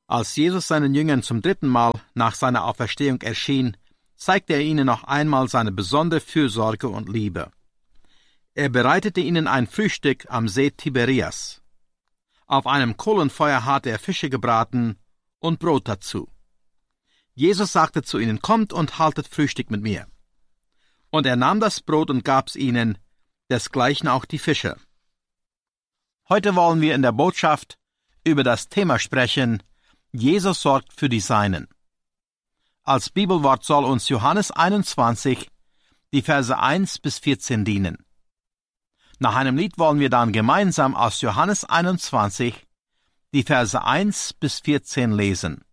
Als Jesus seinen Jüngern zum 3. Mal nach seiner Auferstehung erschien, zeigte er ihnen noch einmal seine besondere Fürsorge und Liebe. Er bereitete ihnen ein Frühstück am See Tiberias. Auf einem Kohlenfeuer hatte er Fische gebraten und Brot dazu. Jesus sagte zu ihnen: Kommt und haltet Frühstück mit mir. Und er nahm das Brot und gab's ihnen, desgleichen auch die Fische. Heute wollen wir in der Botschaft über das Thema sprechen: Jesus sorgt für die Seinen. Als Bibelwort soll uns Johannes 21, die Verse 1 bis 14 dienen. Nach einem Lied wollen wir dann gemeinsam aus Johannes 21, die Verse 1 bis 14 lesen.